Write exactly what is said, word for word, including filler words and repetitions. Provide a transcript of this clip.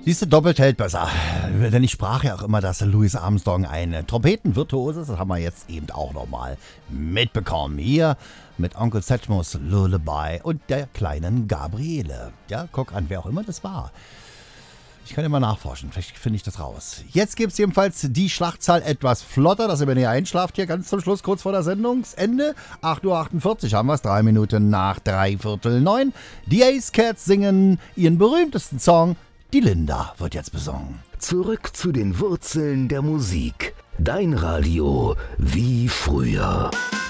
Siehst du, doppelt hält besser. Denn ich sprach ja auch immer, dass Louis Armstrong ein Trompetenvirtuos ist. Das haben wir jetzt eben auch nochmal mitbekommen. Hier mit Onkel Sedgmos Lullaby und der kleinen Gabriele. Ja, guck an, wer auch immer das war. Ich kann immer nachforschen, vielleicht finde ich das raus. Jetzt gibt es jedenfalls die Schlachtzahl etwas flotter, dass ihr, wenn ihr einschlaft, hier ganz zum Schluss, kurz vor der Sendungsende. acht Uhr achtundvierzig haben wir es, drei Minuten nach drei Viertel neun. Die Ace Cats singen ihren berühmtesten Song, Die Linda wird jetzt besungen. Zurück zu den Wurzeln der Musik. Dein Radio wie früher.